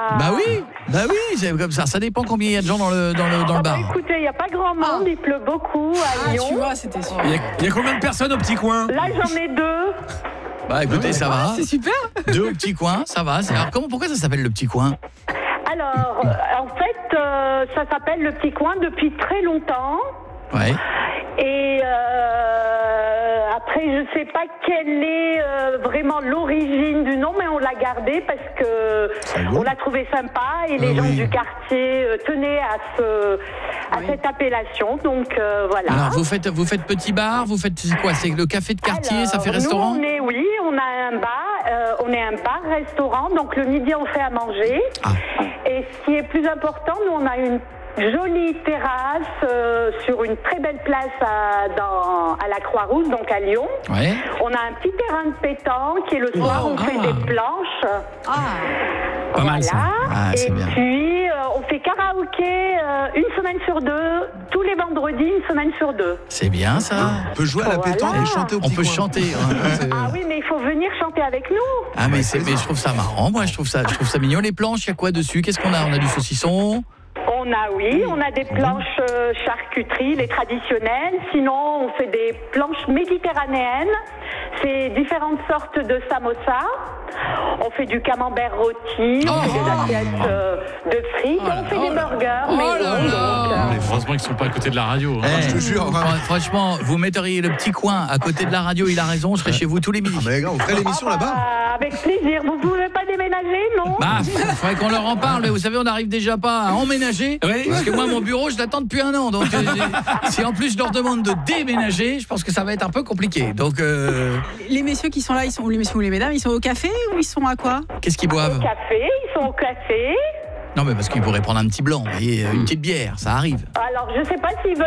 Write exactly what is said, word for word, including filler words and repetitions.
Bah oui, bah oui, c'est comme ça. Ça dépend combien il y a de gens dans le, dans le, dans le Oh, bar. bah, écoutez, il n'y a pas grand monde, il pleut beaucoup à Ah, Lyon. tu vois, c'était sûr. Il y, a, il y a combien de personnes au petit coin? Là, j'en ai deux. Bah écoutez, ça va. C'est super. Deux au petit coin, ça va. C'est- Alors comment, pourquoi ça s'appelle le petit coin? Alors, euh, en fait, euh, ça s'appelle le Petit Coin depuis très longtemps. Ouais. Et euh, après, je ne sais pas quelle est euh, vraiment l'origine du nom, mais on l'a gardé parce que on l'a trouvé sympa et les Ah gens oui. du quartier euh, tenaient à, ce, à Oui. cette appellation. Donc euh, voilà. Alors vous faites, vous faites petit bar, vous faites c'est quoi? C'est le café de quartier, Alors, ça fait restaurant? Nous, on est, oui, on a un bar, euh, on est un bar-restaurant, donc le midi on fait à manger. Ah. Et ce qui est plus important, nous on a une jolie terrasse euh, sur une très belle place à, dans, à la Croix-Rousse, donc à Lyon. Ouais. On a un petit terrain de pétanque et le soir Wow. on fait Ah. des planches. Ah, Pas mal, ça. Ah, c'est et bien. puis euh, on fait karaoké euh, une semaine sur deux, tous les vendredis une semaine sur deux. C'est bien ça. On peut jouer à la Voilà. pétanque et chanter au On petit peut coin. chanter. hein. C'est- Ah oui, mais il faut venir chanter avec nous. Ah mais, c'est, mais je trouve ça marrant, moi je trouve ça, je trouve ça mignon. Les planches, il y a quoi dessus? Qu'est-ce qu'on a? On a du saucisson. On a, oui, on a des planches euh, charcuterie, les traditionnelles. Sinon, on fait des planches méditerranéennes. C'est différentes sortes de samosa. On fait du camembert rôti, on fait des assiettes euh, de frites, Oh là on fait là, des oh là burgers. oh mais là bon, là. donc, euh, Heureusement qu'ils sont pas à côté de la radio. hein. Eh, je te jure, hein. fran- Franchement, vous metteriez le petit coin à côté de la radio, il a raison, je serais chez vous tous les midis. Ah, mais gars, on ferait l'émission ah bah, là-bas. avec plaisir. Vous pouvez pas déménager, non? Bah, il faudrait qu'on leur en parle, mais vous savez, on n'arrive déjà pas à emménager. Oui. Parce que moi, mon bureau, je l'attends depuis un an. Donc, euh, j'ai- si en plus je leur demande de déménager, je pense que ça va être un peu compliqué. Donc, euh, les messieurs qui sont là, ils sont, ou les messieurs ou les mesdames, ils sont au café ou ils sont à quoi? qu'est-ce qu'ils Au boivent? café, ils sont au café. Non, mais parce qu'ils pourraient prendre un petit blanc, vous voyez, une petite bière, ça arrive. Alors, je sais pas s'ils veulent